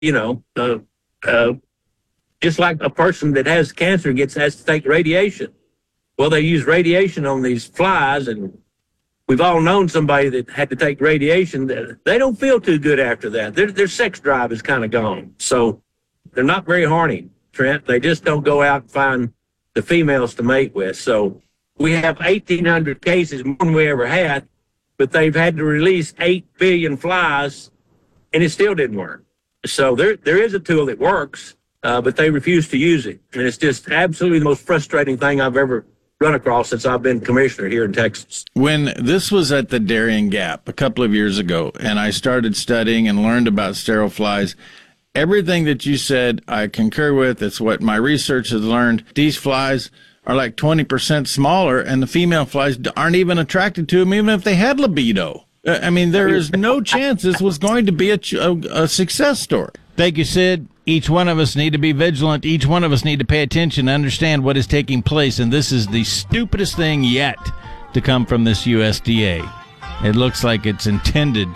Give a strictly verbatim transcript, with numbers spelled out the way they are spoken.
you know, uh, uh, just like a person that has cancer gets has to take radiation. Well, they use radiation on these flies, and we've all known somebody that had to take radiation. They don't feel too good after that. Their, their sex drive is kind of gone. So they're not very horny, Trent. They just don't go out and find the females to mate with. So we have eighteen hundred cases, more than we ever had, but they've had to release eight billion flies, and it still didn't work. So there, there is a tool that works, uh, but they refuse to use it. And it's just absolutely the most frustrating thing I've ever run across since I've been commissioner here in Texas. When this was at the Darien Gap a couple of years ago, and I started studying and learned about sterile flies, everything that you said I concur with. It's what my research has learned. These flies are like twenty percent smaller, and the female flies aren't even attracted to them, even if they had libido. I mean, there is no chance this was going to be a, a, a success story. Thank you, Sid. Each one of us need to be vigilant. Each one of us need to pay attention and understand what is taking place, and this is the stupidest thing yet to come from this U S D A. It looks like it's intended